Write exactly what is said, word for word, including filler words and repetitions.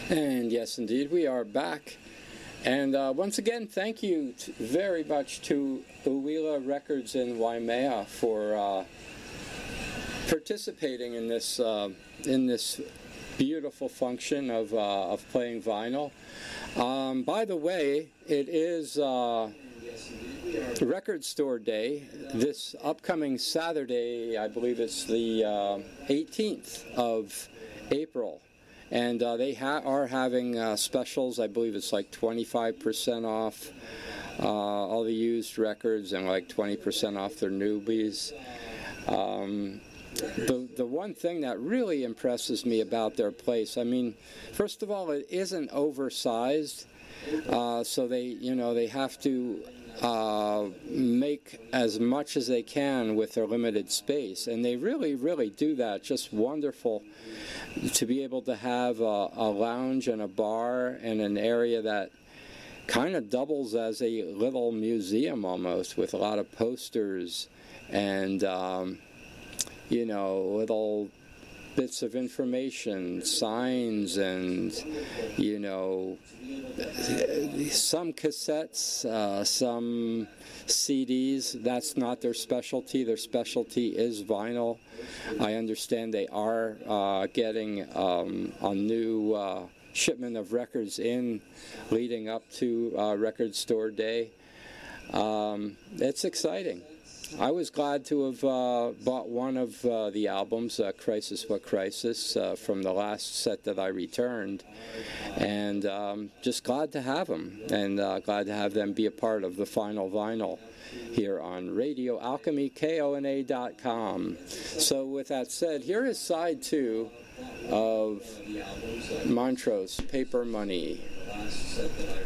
And yes, indeed, we are back. And uh, once again, thank you t- very much to Uwila Records in Waimea for uh, participating in this uh, in this beautiful function of uh, of playing vinyl. Um, by the way, it is uh, Record Store Day this upcoming Saturday. I believe it's the uh, eighteenth of April. And uh, they ha- are having uh, specials. I believe it's like twenty-five percent off uh, all the used records and like twenty percent off their newbies. Um, the the one thing that really impresses me about their place, I mean, first of all, it isn't oversized, uh, so they you know they have to uh, make as much as they can with their limited space, and they really really do that. Just wonderful to be able to have a, a lounge and a bar and an area that kind of doubles as a little museum almost, with a lot of posters and um, you know, little bits of information, signs, and you know, some cassettes, uh, some C Ds. That's not their specialty. Their specialty is vinyl. I understand they are uh, getting um, a new uh, shipment of records in leading up to uh, Record Store Day. Um, it's exciting. I was glad to have uh, bought one of uh, the albums, uh, Crisis What Crisis, uh, from the last set that I returned, and um, just glad to have them, and uh, glad to have them be a part of the final vinyl here on Radio Alchemy, K O N A dot com. So with that said, here is side two of Montrose, Paper Money.